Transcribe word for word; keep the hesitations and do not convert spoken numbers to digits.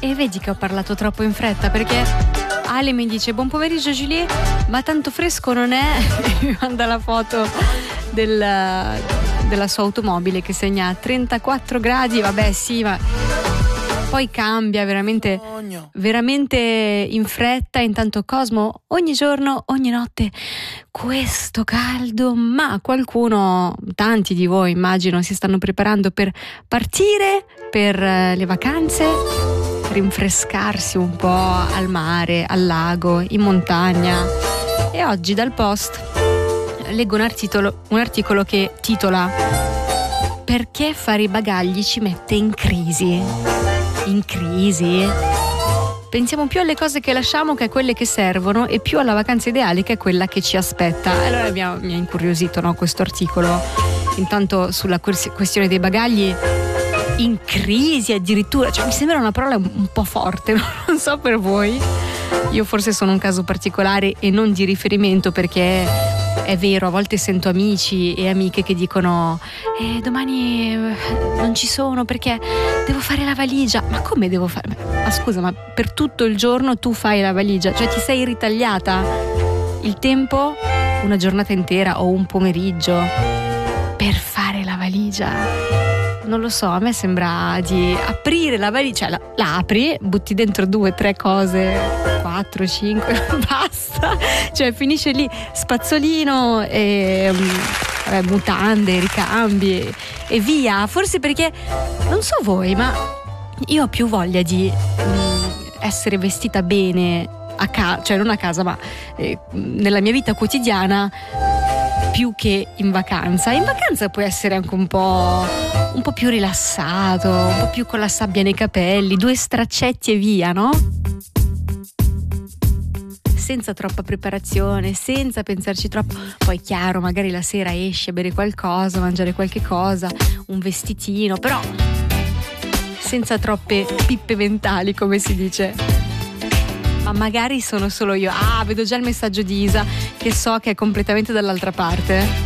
E vedi che ho parlato troppo in fretta, perché Ale mi dice buon pomeriggio Julie, ma tanto fresco non è? E mi manda la foto del, della sua automobile che segna trentaquattro gradi. Vabbè sì, ma poi cambia veramente veramente in fretta. Intanto Cosmo, ogni giorno, ogni notte questo caldo, ma qualcuno, tanti di voi immagino, si stanno preparando per partire per le vacanze, rinfrescarsi un po' al mare, al lago, in montagna. E oggi dal Post leggo un articolo, un articolo che titola "Perché fare i bagagli ci mette in crisi?". In crisi? Pensiamo più alle cose che lasciamo che a quelle che servono, e più alla vacanza ideale che è quella che ci aspetta. Allora mi ha, mi ha incuriosito, no, questo articolo. Intanto sulla questione dei bagagli, in crisi addirittura, cioè mi sembra una parola un, un po' forte, non so per voi. Io forse sono un caso particolare e non di riferimento, perché è vero, a volte sento amici e amiche che dicono eh, domani non ci sono perché devo fare la valigia. Ma come devo fare? Ma scusa, ma per tutto il giorno tu fai la valigia? Cioè ti sei ritagliata il tempo, una giornata intera o un pomeriggio per fare la valigia? Non lo so, a me sembra di aprire la valigia, cioè la, la apri, butti dentro due, tre cose, quattro, cinque, basta, cioè finisce lì, spazzolino e vabbè, mutande, ricambi e, e via. Forse perché, non so voi, ma io ho più voglia di mh, essere vestita bene a casa, cioè non a casa, ma eh, nella mia vita quotidiana, più che in vacanza. In vacanza puoi essere anche un po' un po' più rilassato, un po' più con la sabbia nei capelli, due straccetti e via, no? Senza troppa preparazione, senza pensarci troppo. Poi chiaro, magari la sera esci a bere qualcosa, mangiare qualche cosa, un vestitino, però senza troppe pippe mentali, come si dice. Ma magari sono solo io. Ah, vedo già il messaggio di Isa, che so che è completamente dall'altra parte.